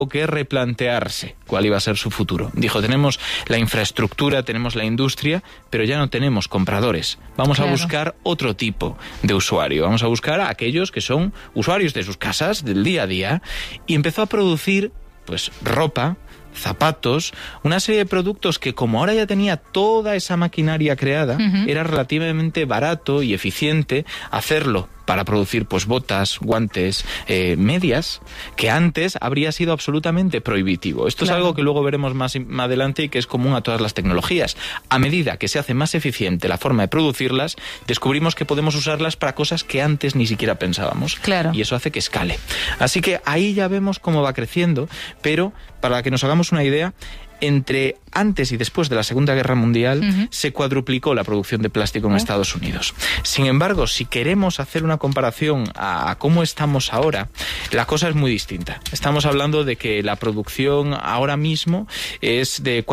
que replantearse cuál iba a ser su futuro. Dijo, tenemos la infraestructura, tenemos la industria, pero ya no tenemos compradores. Vamos a buscar otro tipo de usuario. Vamos a buscar a aquellos que son usuarios de sus casas, del día a día, y empezó a producir pues ropa, zapatos, una serie de productos que, como ahora ya tenía toda esa maquinaria creada, era relativamente barato y eficiente hacerlo para producir pues botas, guantes, medias, que antes habría sido absolutamente prohibitivo. Esto es algo que luego veremos más adelante y que es común a todas las tecnologías. A medida que se hace más eficiente la forma de producirlas, descubrimos que podemos usarlas para cosas que antes ni siquiera pensábamos. Y eso hace que escale. Así que ahí ya vemos cómo va creciendo, pero para que nos hagamos una idea, entre antes y después de la Segunda Guerra Mundial se cuadruplicó la producción de plástico en Estados Unidos. Sin embargo, si queremos hacer una comparación a cómo estamos ahora, la cosa es muy distinta. Estamos hablando de que la producción ahora mismo es de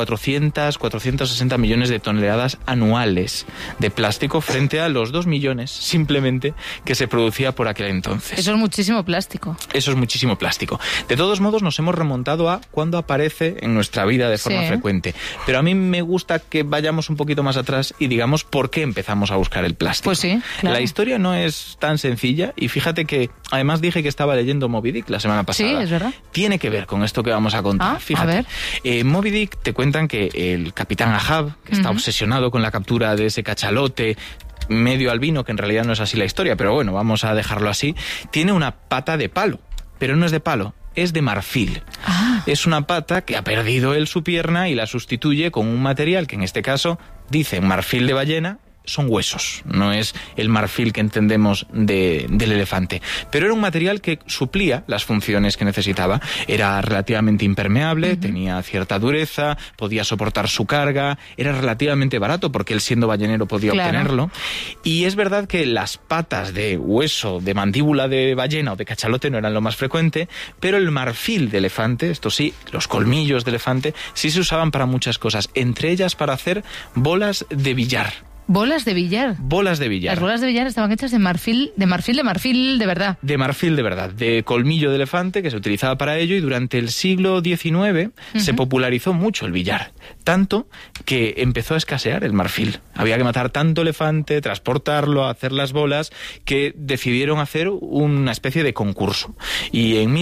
460 millones de toneladas anuales de plástico frente a los 2 millones simplemente que se producía por aquel entonces. Eso es muchísimo plástico. Eso es muchísimo plástico. De todos modos, nos hemos remontado a cuando aparece en nuestra vida de forma frecuente. Pero a mí me gusta que vayamos un poquito más atrás y digamos por qué empezamos a buscar el plástico. Pues sí, claro. La historia no es tan sencilla y fíjate que además dije que estaba leyendo Moby Dick la semana pasada. Sí, es verdad. Tiene que ver con esto que vamos a contar. Fíjate. A ver. Moby Dick te cuentan que el capitán Ahab, que está obsesionado con la captura de ese cachalote medio albino, que en realidad no es así la historia, pero bueno, vamos a dejarlo así, tiene una pata de palo, pero no es de palo, es de marfil. Es una pata que ha perdido él su pierna y la sustituye con un material que en este caso dicen marfil de ballena. Son huesos, no es el marfil que entendemos del elefante. Pero era un material que suplía las funciones que necesitaba. Era relativamente impermeable, tenía cierta dureza, podía soportar su carga, era relativamente barato porque él siendo ballenero podía obtenerlo. Y es verdad que las patas de hueso, de mandíbula de ballena o de cachalote no eran lo más frecuente, pero el marfil de elefante, esto sí, los colmillos de elefante, sí se usaban para muchas cosas, entre ellas para hacer bolas de billar. ¿Bolas de billar? Bolas de billar. Las bolas de billar estaban hechas de marfil de verdad. De marfil de verdad, de colmillo de elefante que se utilizaba para ello y durante el siglo XIX se popularizó mucho el billar. Tanto que empezó a escasear el marfil. Había que matar tanto elefante, transportarlo, hacer las bolas, que decidieron hacer una especie de concurso. Y en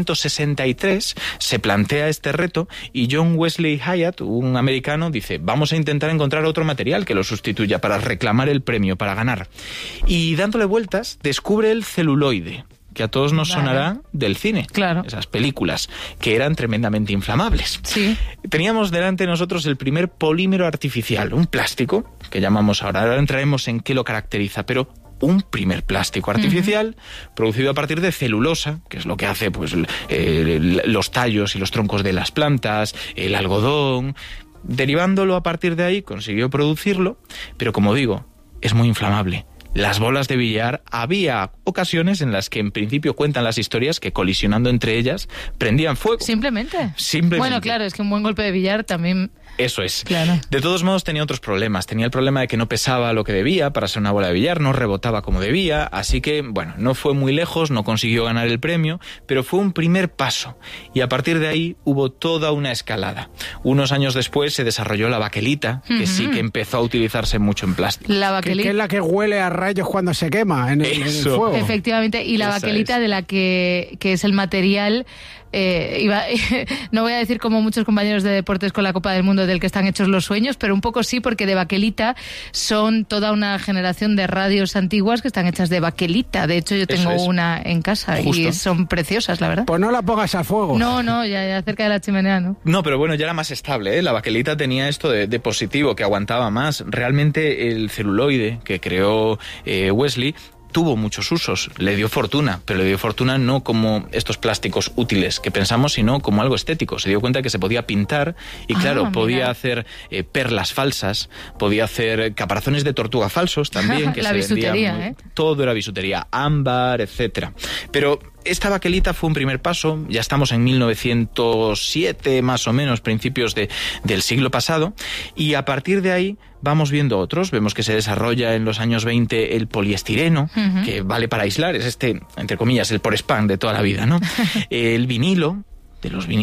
1863 se plantea este reto y John Wesley Hyatt, un americano, dice, vamos a intentar encontrar otro material que lo sustituya para reclamar el premio, para ganar. Y dándole vueltas, descubre el celuloide, que a todos nos sonará del cine. Claro. Esas películas, que eran tremendamente inflamables. Sí. Teníamos delante de nosotros el primer polímero artificial, un plástico, que llamamos ahora entraremos en qué lo caracteriza, pero un primer plástico artificial producido a partir de celulosa, que es lo que hace pues los tallos y los troncos de las plantas, el algodón. Derivándolo a partir de ahí, consiguió producirlo, pero como digo, es muy inflamable. Las bolas de billar, había ocasiones en las que en principio cuentan las historias que colisionando entre ellas prendían fuego. ¿Simplemente? Simplemente. Bueno, claro, es que un buen golpe de billar también... Eso es. Claro. De todos modos tenía otros problemas. Tenía el problema de que no pesaba lo que debía para ser una bola de billar, no rebotaba como debía, así que, bueno, no fue muy lejos, no consiguió ganar el premio, pero fue un primer paso. Y a partir de ahí hubo toda una escalada. Unos años después se desarrolló la baquelita, que sí que empezó a utilizarse mucho en plástico. La baquelita. Que es la que huele a rayos cuando se quema en el fuego. Efectivamente, y la baquelita de la que es el material... no voy a decir como muchos compañeros de deportes con la Copa del Mundo del que están hechos los sueños, pero un poco sí, porque de baquelita son toda una generación de radios antiguas que están hechas de baquelita. De hecho, yo tengo una en casa. Justo. Y son preciosas, la verdad. Pues no la pongas al fuego. No, ya cerca de la chimenea, ¿no? No, pero bueno, ya era más estable, ¿eh? La baquelita tenía esto de positivo, que aguantaba más. Realmente el celuloide que creó Wesley tuvo muchos usos, le dio fortuna, pero le dio fortuna no como estos plásticos útiles que pensamos, sino como algo estético. Se dio cuenta que se podía pintar y claro, podía hacer perlas falsas, podía hacer caparazones de tortuga falsos también, que la se bisutería, vendían. Todo era bisutería, ámbar, etcétera. Pero esta baquelita fue un primer paso, ya estamos en 1907 más o menos, principios del siglo pasado, y a partir de ahí vamos viendo otros. Vemos que se desarrolla en los años 20 el poliestireno, que vale para aislar, es entre comillas, el porespán de toda la vida, ¿no? El vinilo, de los